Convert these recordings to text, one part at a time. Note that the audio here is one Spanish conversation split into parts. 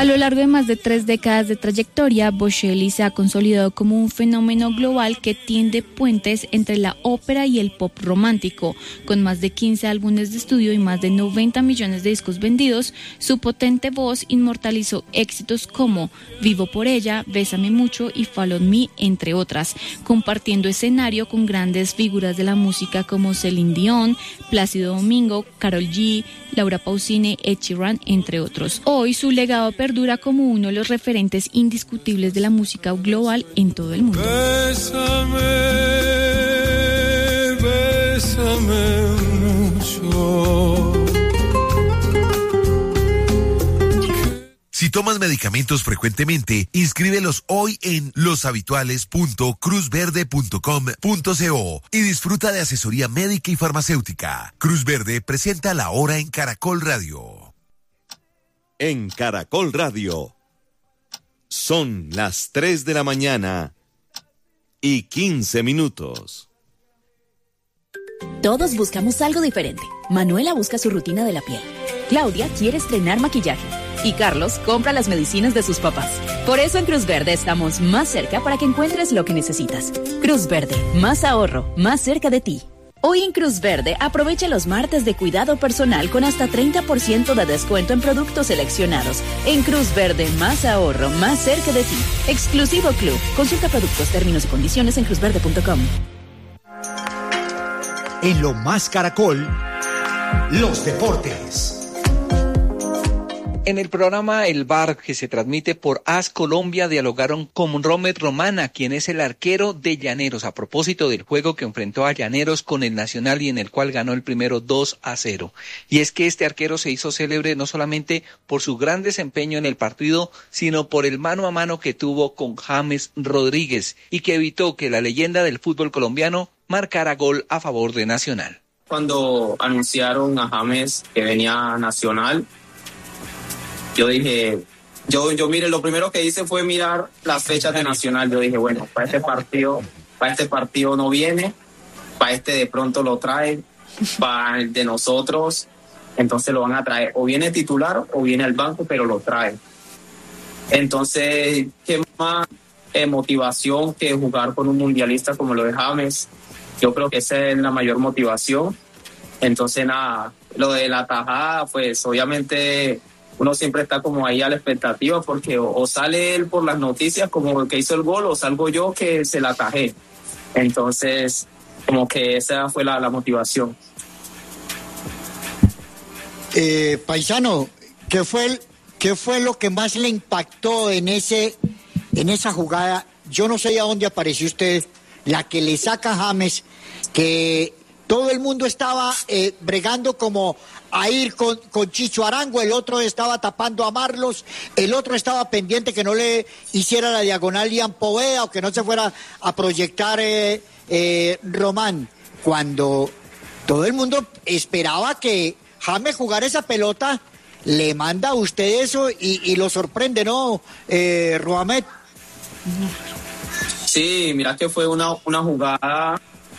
A lo largo de más de 3 décadas de trayectoria, Bocelli se ha consolidado como un fenómeno global que tiende puentes entre la ópera y el pop romántico. Con más de 15 álbumes de estudio y más de 90 millones de discos vendidos, su potente voz inmortalizó éxitos como Vivo por ella, Bésame mucho y Follow Me, entre otras, compartiendo escenario con grandes figuras de la música como Celine Dion, Plácido Domingo, Karol G, Laura Pausini, Ed Sheeran, entre otros. Hoy su legado perdura como uno de los referentes indiscutibles de la música global en todo el mundo. Bésame, bésame mucho. Si tomas medicamentos frecuentemente, inscríbelos hoy en loshabituales.cruzverde.com.co y disfruta de asesoría médica y farmacéutica. Cruz Verde presenta La Hora en Caracol Radio. En Caracol Radio, son las 3 de la mañana y 15 minutos. Todos buscamos algo diferente. Manuela busca su rutina de la piel. Claudia quiere estrenar maquillaje. Y Carlos compra las medicinas de sus papás. Por eso en Cruz Verde estamos más cerca para que encuentres lo que necesitas. Cruz Verde, más ahorro, más cerca de ti. Hoy en Cruz Verde aprovecha los martes de cuidado personal con hasta 30% de descuento en productos seleccionados. En Cruz Verde, más ahorro, más cerca de ti. Exclusivo Club. Consulta productos, términos y condiciones en cruzverde.com. En Lo Más Caracol, los deportes. En el programa El Bar, que se transmite por AS Colombia, dialogaron con Romet Romana, quien es el arquero de Llaneros, a propósito del juego que enfrentó a Llaneros con el Nacional y en el cual ganó el primero 2-0. Y es que este arquero se hizo célebre no solamente por su gran desempeño en el partido, sino por el mano a mano que tuvo con James Rodríguez y que evitó que la leyenda del fútbol colombiano marcara gol a favor de Nacional. Cuando anunciaron a James que venía a Nacional, yo dije, mire, lo primero que hice fue mirar las fechas de Nacional. Yo dije, bueno, para este partido no viene, para este de pronto lo trae, para el de nosotros, entonces lo van a traer. O viene titular o viene al banco, pero lo trae. Entonces, ¿qué más motivación que jugar con un mundialista como lo de James? Yo creo que esa es la mayor motivación. Entonces, nada, lo de la tajada, pues obviamente uno siempre está como ahí a la expectativa porque o sale él por las noticias como el que hizo el gol o salgo yo que se la atajé. Entonces, como que esa fue la motivación. Paisano, ¿qué fue lo que más le impactó en esa jugada? Yo no sé a dónde apareció usted, la que le saca James, que todo el mundo estaba bregando como a ir con Chicho Arango, el otro estaba tapando a Marlos, el otro estaba pendiente que no le hiciera la diagonal Ian Poveda o que no se fuera a proyectar Román, cuando todo el mundo esperaba que James jugara esa pelota, le manda a usted eso y lo sorprende, ¿no, Roamet? Sí, mira que fue una jugada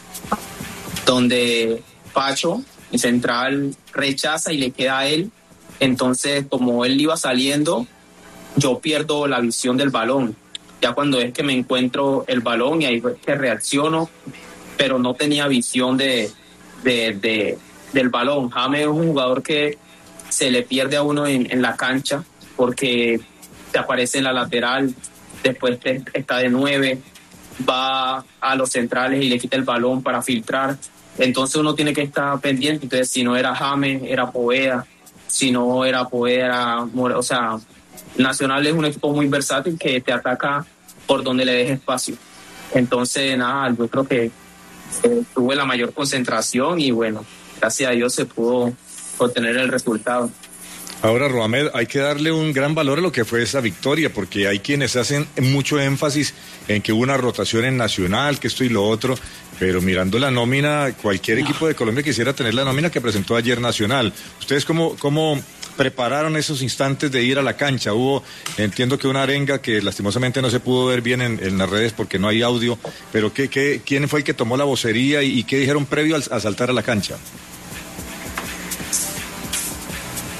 donde Pacho, el central, rechaza y le queda a él. Entonces, como él iba saliendo, yo pierdo la visión del balón. Ya cuando es que me encuentro el balón y ahí es que reacciono, pero no tenía visión del balón. James es un jugador que se le pierde a uno en la cancha porque te aparece en la lateral, después está de 9, va a los centrales y le quita el balón para filtrar. Entonces uno tiene que estar pendiente. Entonces, si no era James, era Poveda. Si no era Poveda, o sea, Nacional es un equipo muy versátil que te ataca por donde le deje espacio. Entonces, nada, yo creo que tuve la mayor concentración y bueno, gracias a Dios se pudo obtener el resultado. Ahora, Roamed, hay que darle un gran valor a lo que fue esa victoria, porque hay quienes hacen mucho énfasis en que hubo una rotación en Nacional, que esto y lo otro, pero mirando la nómina, cualquier equipo de Colombia quisiera tener la nómina que presentó ayer Nacional. ¿Ustedes cómo prepararon esos instantes de ir a la cancha? Entiendo que una arenga que lastimosamente no se pudo ver bien en las redes porque no hay audio, pero ¿quién fue el que tomó la vocería y qué dijeron previo a saltar a la cancha?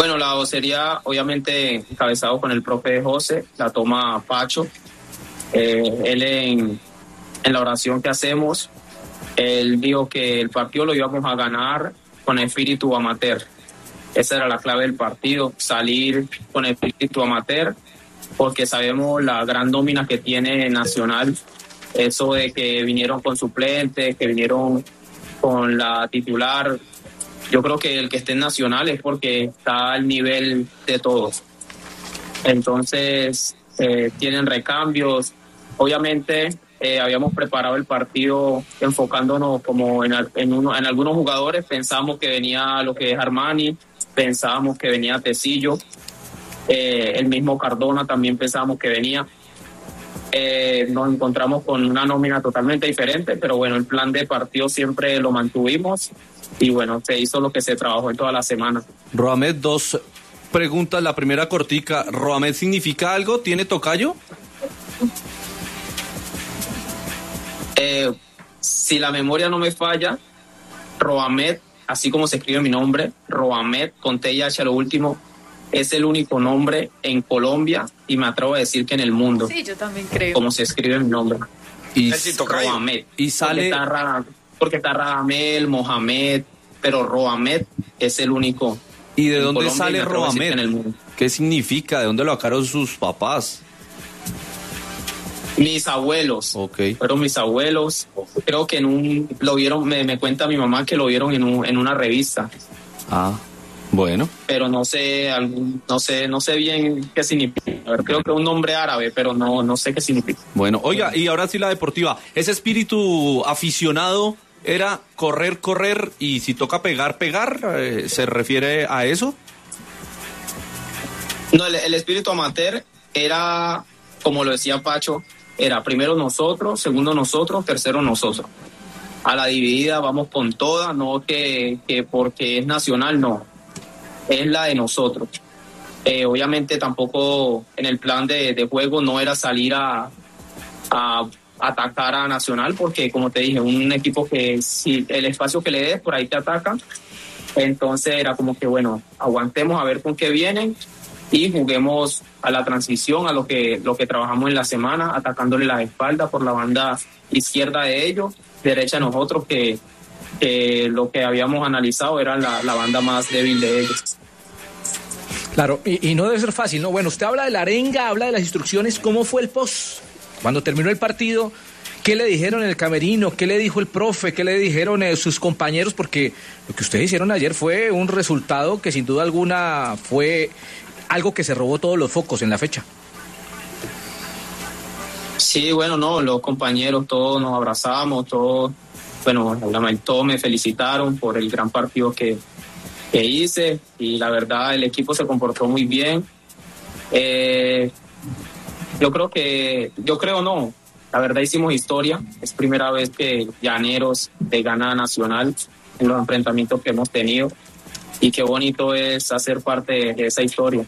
Bueno, la vocería, obviamente, encabezado con el profe José, la toma Pacho. Él en la oración que hacemos, él dijo que el partido lo íbamos a ganar con espíritu amateur. Esa era la clave del partido, salir con espíritu amateur, porque sabemos la gran nómina que tiene Nacional. Eso de que vinieron con suplentes, que vinieron con la titular. Yo creo que el que esté en Nacional es porque está al nivel de todos. Entonces, tienen recambios. Obviamente, habíamos preparado el partido enfocándonos como en algunos jugadores. Pensábamos que venía lo que es Armani, pensábamos que venía Tecillo, el mismo Cardona también pensábamos que venía. Nos encontramos con una nómina totalmente diferente, pero bueno, el plan de partido siempre lo mantuvimos y bueno, se hizo lo que se trabajó en toda la semana. Roamed, 2 preguntas, la primera cortica. ¿Roamed significa algo? ¿Tiene tocayo? Si la memoria no me falla, Roamed, así como se escribe mi nombre, Roamed con TIH a lo último, es el único nombre en Colombia y me atrevo a decir que en el mundo. Sí, yo también creo. Como se escribe mi nombre. Y Roamed. Y sale porque está Radamel, Mohamed, pero Roamed es el único. ¿Y de dónde Colombia, sale Roamed? En el mundo. ¿Qué significa? ¿De dónde lo sacaron sus papás? Mis abuelos. Okay. Fueron mis abuelos. Creo que lo vieron, me cuenta mi mamá que lo vieron en una revista. Ah, bueno. Pero no sé bien qué significa. A ver, creo que es un nombre árabe, pero no sé qué significa. Bueno, oiga, y ahora sí la deportiva. Ese espíritu aficionado era correr, y si toca pegar, ¿se refiere a eso? No, el espíritu amateur era, como lo decía Pacho, era primero nosotros, segundo nosotros, tercero nosotros. A la dividida vamos con toda, no que porque es Nacional, no. Es la de nosotros. Obviamente tampoco en el plan de juego no era salir a atacar a Nacional, porque como te dije, un equipo que si el espacio que le des, por ahí te ataca. Entonces era como que bueno, aguantemos a ver con qué vienen y juguemos a la transición, a lo que trabajamos en la semana, atacándole la espalda por la banda izquierda de ellos, derecha de nosotros, que lo que habíamos analizado era la banda más débil de ellos. Claro, y no debe ser fácil, ¿no? Bueno, usted habla de la arenga, habla de las instrucciones, ¿cómo fue el post? Cuando terminó el partido, ¿qué le dijeron en el camerino? ¿Qué le dijo el profe? ¿Qué le dijeron sus compañeros? Porque lo que ustedes hicieron ayer fue un resultado que sin duda alguna fue algo que se robó todos los focos en la fecha. Sí, bueno, no, los compañeros todos nos abrazamos, todos me felicitaron por el gran partido que hice y la verdad el equipo se comportó muy bien. La verdad hicimos historia, es primera vez que Llaneros le gana a Nacional en los enfrentamientos que hemos tenido y qué bonito es hacer parte de esa historia.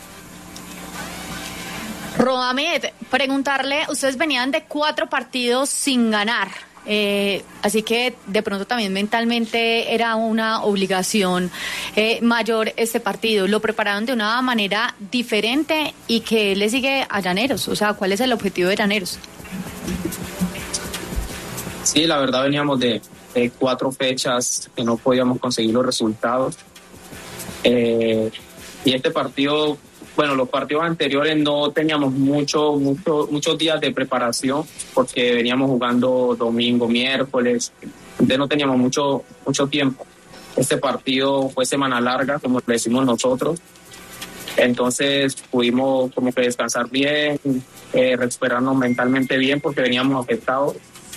Roamed, preguntarle, ustedes venían de 4 partidos sin ganar, así que de pronto también mentalmente era una obligación mayor este partido. ¿Lo prepararon de una manera diferente y qué le sigue a Llaneros? O sea, ¿cuál es el objetivo de Llaneros? Sí, la verdad veníamos de 4 fechas que no podíamos conseguir los resultados y este partido... Bueno, los partidos anteriores no teníamos muchos días de preparación porque veníamos jugando domingo, miércoles, entonces no teníamos mucho tiempo. Este partido fue semana larga, como le decimos nosotros, entonces pudimos como que descansar bien, recuperarnos mentalmente bien porque veníamos afectados.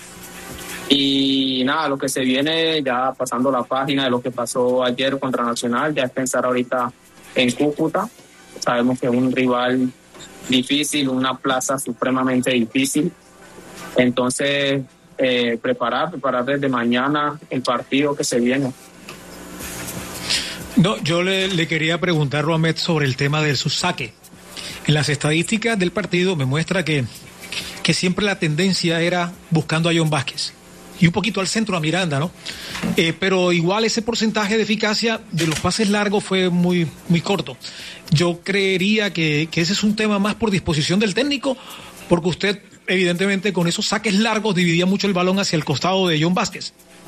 Y nada, lo que se viene, ya pasando la página de lo que pasó ayer contra Nacional, ya es pensar ahorita en Cúcuta. Sabemos que es un rival difícil, una plaza supremamente difícil. Entonces, preparar desde mañana el partido que se viene. No, yo le quería preguntar, Roamed, sobre el tema del saque. En las estadísticas del partido me muestra que siempre la tendencia era buscando a John Vázquez. y un poquito al centro a Miranda, ¿no? Pero igual ese porcentaje de eficacia de los pases largos fue muy, muy corto. Yo creería que ese es un tema más por disposición del técnico, porque usted evidentemente con esos saques largos dividía mucho el balón hacia el costado de John Vázquez.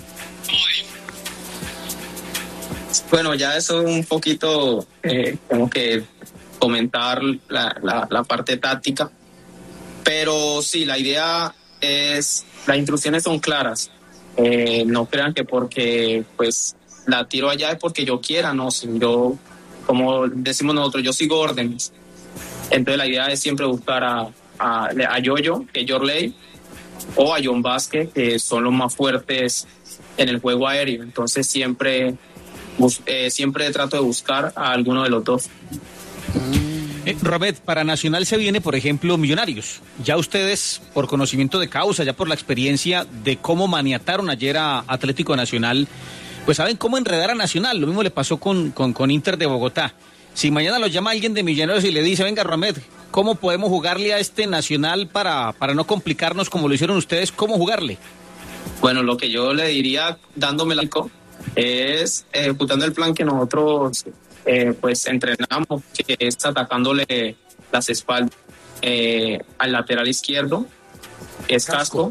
Bueno, ya eso es un poquito como que comentar la parte táctica, pero sí, la idea es, las instrucciones son claras. No crean que porque pues la tiro allá es porque yo quiera, no, yo, como decimos nosotros, yo sigo órdenes. Entonces la idea es siempre buscar a Yoyo, que es Yorley, o a John Vázquez, que son los más fuertes en el juego aéreo. Entonces siempre trato de buscar a alguno de los dos. Robert, para Nacional se viene, por ejemplo, Millonarios. Ya ustedes, por conocimiento de causa, ya por la experiencia de cómo maniataron ayer a Atlético Nacional, pues saben cómo enredar a Nacional. Lo mismo le pasó con Inter de Bogotá. Si mañana lo llama alguien de Millonarios y le dice, venga, Romet, ¿cómo podemos jugarle a este Nacional para no complicarnos como lo hicieron ustedes? ¿Cómo jugarle? Bueno, lo que yo le diría, dándome la es ejecutando el plan que nosotros pues entrenamos, que es atacándole las espaldas al lateral izquierdo, es Casco,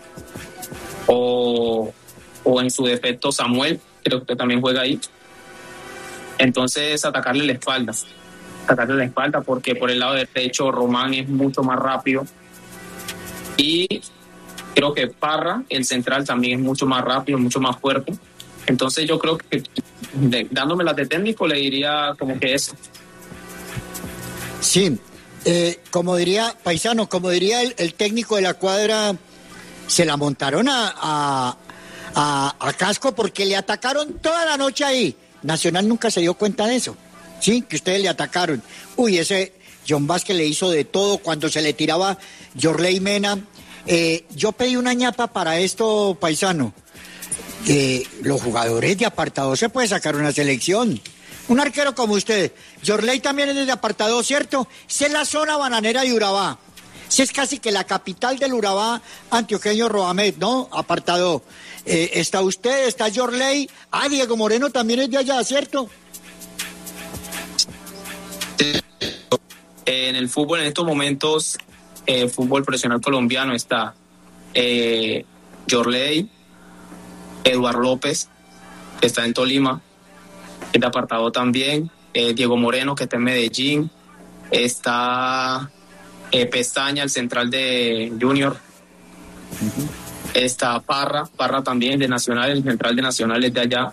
o en su defecto Samuel, creo que también juega ahí. Entonces atacarle la espalda, porque por el lado derecho Román es mucho más rápido, y creo que Parra, el central, también es mucho más rápido, mucho más fuerte. Entonces yo creo que dándome las de técnico le diría como que eso. Sí, como diría Paisano, como diría el técnico de la cuadra, se la montaron a Casco porque le atacaron toda la noche ahí. Nacional nunca se dio cuenta de eso, sí, que ustedes le atacaron. Uy, ese John Vázquez le hizo de todo cuando se le tiraba Yorley Mena. Yo pedí una ñapa para esto, Paisano. Los jugadores de apartado se puede sacar una selección. Un arquero como usted, Yorley también es de apartado, ¿cierto? Es la zona bananera de Urabá. Es casi que la capital del Urabá antioqueño, Roamet, ¿no? Apartado. Está usted, está Yorley. Diego Moreno también es de allá, ¿cierto? En el fútbol, en estos momentos, fútbol profesional colombiano, está Yorley, Eduardo López, que está en Tolima, que es de apartado también, Diego Moreno, que está en Medellín, está Pestaña, el central de Junior, está Parra también de Nacional, el central de Nacional es de allá,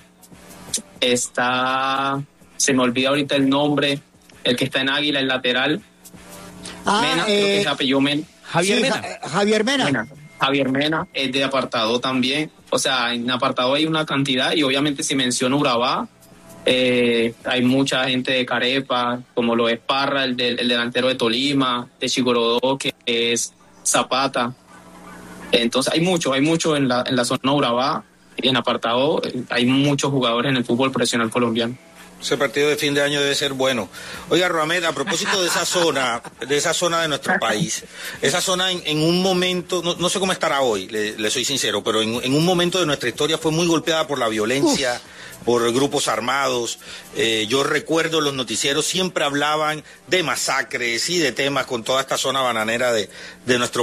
está, se me olvida ahorita el nombre, el que está en Águila, el lateral, Mena, creo que se apelló Mena. Javier Mena. Javier Mena es de apartado también. O sea, en apartado hay una cantidad, y obviamente si menciono Urabá, hay mucha gente de Carepa, como lo es Parra, el delantero de Tolima, de Chigorodó, que es Zapata. Entonces hay mucho en la zona Urabá, y en apartado hay muchos jugadores en el fútbol profesional colombiano. Ese partido de fin de año debe ser bueno. Oiga, Roamed, a propósito de esa zona de nuestro país, esa zona en un momento, no sé cómo estará hoy, le soy sincero, pero en un momento de nuestra historia fue muy golpeada por la violencia, por grupos armados. Yo recuerdo los noticieros siempre hablaban de masacres y de temas con toda esta zona bananera de nuestro